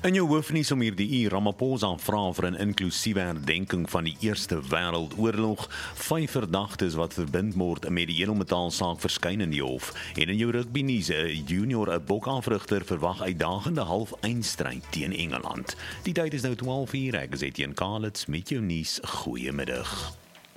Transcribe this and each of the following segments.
In jou hoofnuus om hierdie uur, Ramaphosa vra vir 'n inklusiewe herdenking van die Eerste Wêreldoorlog. 5 verdagtes wat verbind word met die edelmetaalsaak verskyn in die hof. En in jou rugby nuus, 'n junior bokafrigter verwag uitdagende half-eindstryd teen Engeland. Die tyd is nou 12:00. Ek is Etienne Kalitz met jou nuus. Goeiemiddag.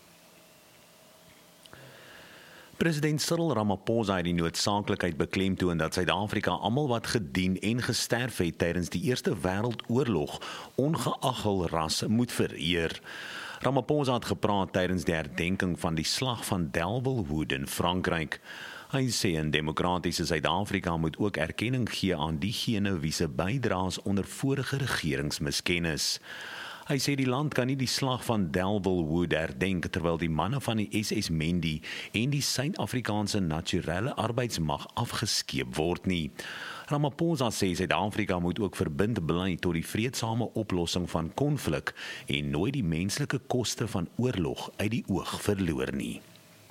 President Cyril Ramaphosa het die noodsaaklikheid beklemtoon dat Suid-Afrika almal wat gedien en gesterf het tydens die Eerste Wêreldoorlog, ongeag hul ras, moet vereer. Ramaphosa het gepraat tydens die herdenking van die slag van Delville Wood in Frankryk. Hy sê 'n demokratiese Suid-Afrika moet ook erkenning gee aan diegene wie se bydraes onder vorige regerings misken is. Hy sê die land kan nie die slag van Delville Wood herdenk terwyl die manne van die SS Mendi en die Suid-Afrikaanse Naturelle Arbeidsmag afgeskeep word nie. Ramaphosa sê Suid-Afrika moet ook verbind bly tot die vreedsame oplossing van konflik en nooit die menslike koste van oorlog uit die oog verloor nie.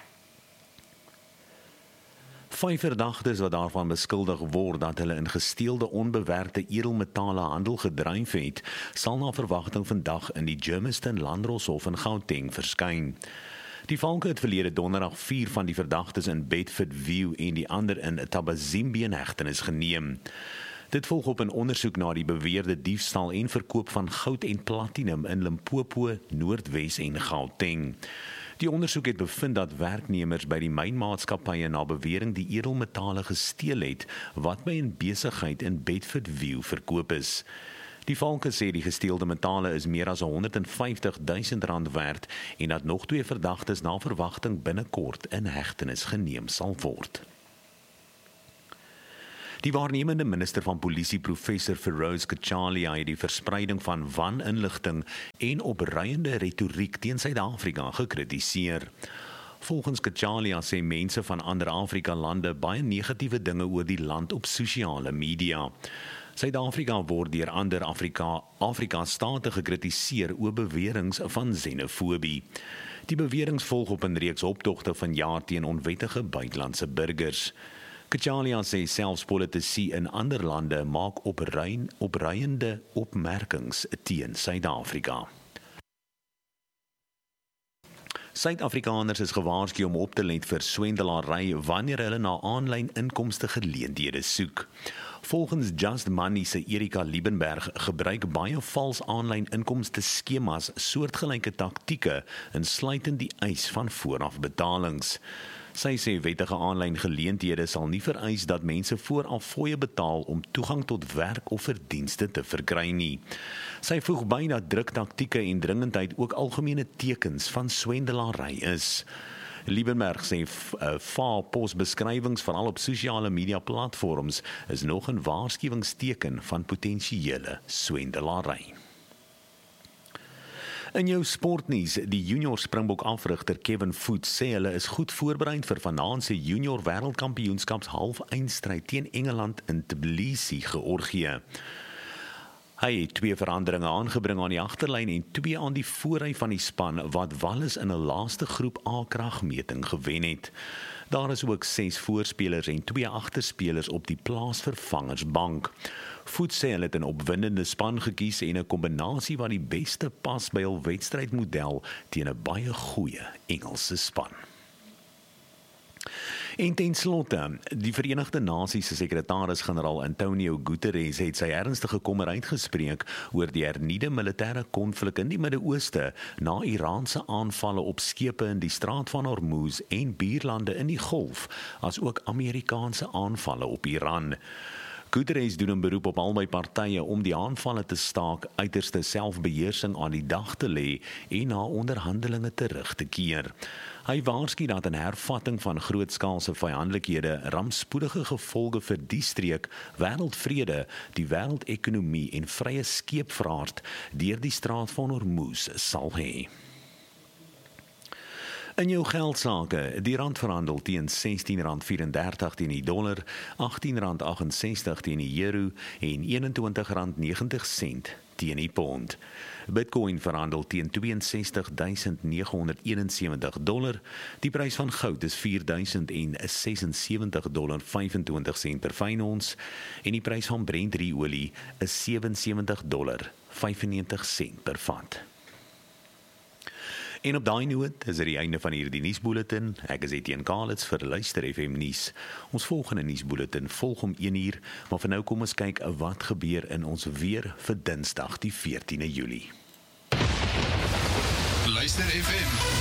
5 verdagtes wat daarvan beskuldig word dat hulle in gesteelde onbewerkte edelmetale handel gedryf het, sal na verwagting vandag in die Germiston Landdroshof in Gauteng verskyn. Die valke het verlede donderdag 4 van die verdagtes in Bedfordview en die ander in Thabazimbi in hegtenis geneem. Dit volg op 'n ondersoek na die beweerde diefstal en verkoop van goud en platinum in Limpopo, Noordwes en Gauteng. Die ondersoek het bevind dat werknemers by die mynmaatskappye na bewering die edelmetale gesteel het wat by 'n besigheid in Bedfordview verkoop is. Die valke sê die gesteelde metale is meer as R150.000 werd en dat nog 2 verdagtes na verwagting binnekort in hegtenis geneem sal word. Die waarnemende minister van polisie, professor Feroz Kachalia, het die verspreiding van waninligting en opruiende retoriek teen Suid-Afrika gekritiseer. Volgens Kachalia sê mense van ander Afrika-lande baie negatiewe dinge oor die land op sosiale media. Suid-Afrika word deur ander Afrika-state gekritiseer oor beweringe van xenofobie. Die beweringe volg op 'n reeks optogte vanjaar teen onwettige buitelandse burgers. Kachalia sê selfs politici in ander lande maak opruiende opmerkings teen Suid-Afrika. Suid-Afrikaners is gewaarsku om op te let vir swendelary wanneer hulle na aanlyn inkomste geleenthede soek. Volgens Just Money se Erika Liebenberg gebruik baie vals aanlyn inkomste skemas soortgelyke taktieke, insluitend die eis van voorafbetalings. Sy sê wettige aanlyn geleenthede sal nie vereis dat mense vooraf fooie betaal om toegang tot werk of verdienste te verkry nie. Sy voeg by dat druktaktieke en dringendheid ook algemene tekens van swendelary is. Liebenberg sê posbeskrywings veral op sosiale media platforms is nog 'n waarskuwingsteken van potensiële swendelary. In jou sportnuus, die junior Springbok afrigter Kevin Voet sê hulle is goed voorberei vir vanaand se junior wêreldkampioenskaps half-eindstryd teen Engeland in Tbilisi, Georgië. Hy het 2 veranderinge aangebring aan die agterlyn en 2 aan die voorry van die span wat Wallis in 'n laaste groep A kragmeting gewen het. Daar is ook 6 voorspelers en 2 agterspelers op die plaasvervangersbank. Voet sê hulle het 'n opwindende span gekies en 'n kombinasie wat die beste pas by hul wedstrydmodel teen 'n baie goeie Engelse span. En ten slotte, die Verenigde Nasies se sekretaris-generaal Antonio Guterres het sy ernstige kommer uitgespreek oor die hernieude militêre konflik in die Midde-Ooste na Iraanse aanvalle op skepe in die Straat van Hormuz en buurlande in die Golf, as ook Amerikaanse aanvalle op Iran. Guterres doen 'n beroep op albei partye om die aanvalle te staak, uiterste selfbeheersing aan die dag te lê en na onderhandelinge terug te keer. Hy waarsku dat 'n hervatting van grootskaalse vyandelikhede rampspoedige gevolge vir die streek, wêreldvrede, die wêreldekonomie en vrye skeepvaart deur die Straat van Hormuz sal hê. In jou geldsaake, die rand verhandel teen R16.34 teen die dollar, R18.68 teen die euro en R21.90 teen die pond. Bitcoin verhandel teen $62,971. Die prys van goud is $4,076,25 per fyn ons en die prys van Brent olie is $77,95 per vat. En op daai noot is dit die einde van hierdie nuusbulletin. Ek is Etienne Kalitz vir Luister FM nuus. Ons volgende nuusbulletin volg om 1:00, maar vir nou kom ons kyk wat gebeur in ons weer vir Dinsdag die 14de Julie. Luister FM